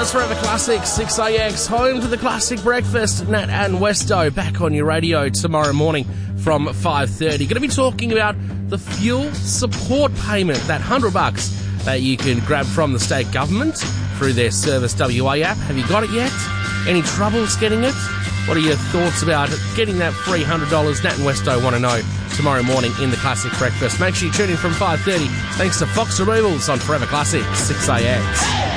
hours Forever Classic, 6AX, home to the classic breakfast. Nat and Westo back on your radio tomorrow morning from 5:30. Going to be talking about the fuel support payment, that $100 that you can grab from the state government through their Service WA app. Have you got it yet? Any troubles getting it? What are your thoughts about getting that free $100? Nat and Westo want to know tomorrow morning in the Classic Breakfast. Make sure you tune in from 5:30. Thanks to Fox Removals on Forever Classic, 6AX.